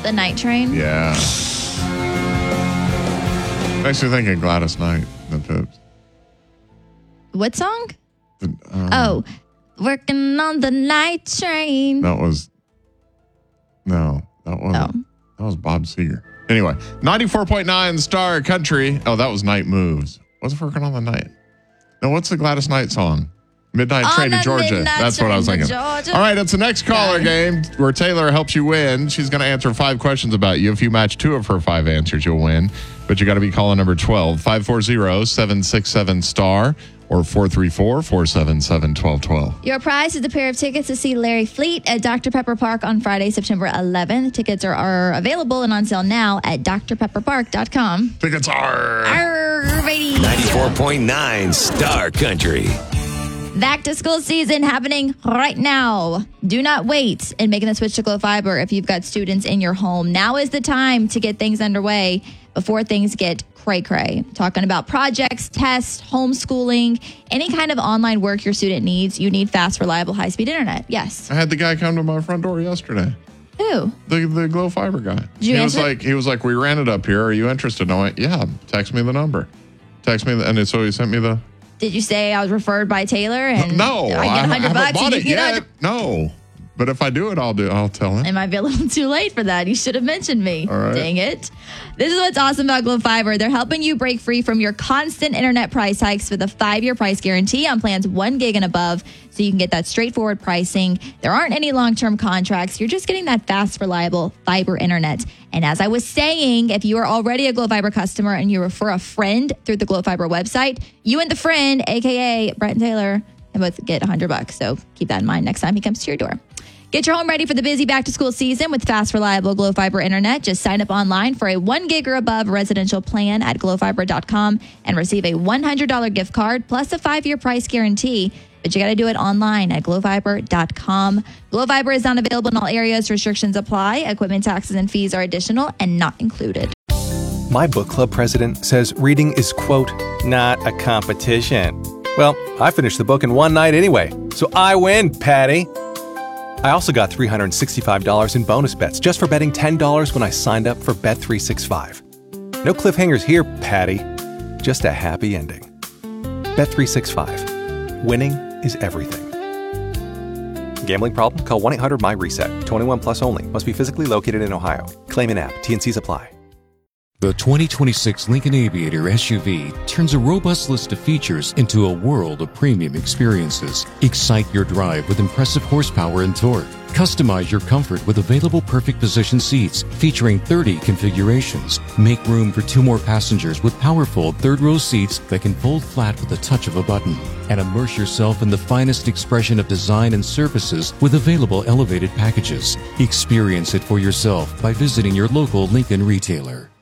The Night Train? Yeah. Makes me think of Gladys Knight. The Pips. What song? Working on the night train. That was Bob Seger. Anyway, 94.9 Star Country. Oh, that was Night Moves. What's Working on the Night? No, what's the Gladys Knight song? Midnight Train to Georgia. That's what I was thinking. All right, it's the next caller game where Taylor helps you win. She's going to answer 5 questions about you. If you match 2 of her 5 answers, you'll win. But you got to be calling number 12, 540-767-STAR or 434-477-1212. Your prize is a pair of tickets to see Larry Fleet at Dr. Pepper Park on Friday, September 11th. Tickets are available and on sale now at drpepperpark.com. Tickets are 94.9 Star Country. Back to school season happening right now. Do not wait in making the switch to Glow Fiber if you've got students in your home. Now is the time to get things underway before things get cray-cray. Talking about projects, tests, homeschooling, any kind of online work your student needs, you need fast, reliable, high-speed internet. Yes. I had the guy come to my front door yesterday. Who? The Glow Fiber guy. He was like, we ran it up here. Are you interested? And I went, yeah, text me the number. And so he sent me the... Did you say I was referred by Taylor? And no, I get $100 haven't bought and it yet. No, but if I do it, I'll tell him. It might be a little too late for that. You should have mentioned me. All right. Dang it. This is what's awesome about Glow Fiber. They're helping you break free from your constant internet price hikes with a 5-year price guarantee on plans 1 gig and above, so you can get that straightforward pricing. There aren't any long-term contracts. You're just getting that fast, reliable fiber internet. And as I was saying, if you are already a Glow Fiber customer and you refer a friend through the Glow Fiber website, you and the friend, a.k.a. Brett and Taylor, can both get $100. So keep that in mind next time he comes to your door. Get your home ready for the busy back-to-school season with fast, reliable Glow Fiber internet. Just sign up online for a 1 gig or above residential plan at glowfiber.com and receive a $100 gift card plus a 5-year price guarantee. But you got to do it online at glowfiber.com. Glow Fiber is not available in all areas. Restrictions apply. Equipment taxes and fees are additional and not included. My book club president says reading is, quote, not a competition. Well, I finished the book in one night anyway, so I win, Patty. I also got $365 in bonus bets just for betting $10 when I signed up for Bet365. No cliffhangers here, Patty. Just a happy ending. Bet365. Winning is everything. Gambling problem? Call 1-800-MY-RESET. 21 plus only. Must be physically located in Ohio. Claim in app. T&Cs apply. The 2026 Lincoln Aviator SUV turns a robust list of features into a world of premium experiences. Excite your drive with impressive horsepower and torque. Customize your comfort with available perfect position seats featuring 30 configurations. Make room for 2 more passengers with powerful third-row seats that can fold flat with the touch of a button. And immerse yourself in the finest expression of design and services with available elevated packages. Experience it for yourself by visiting your local Lincoln retailer.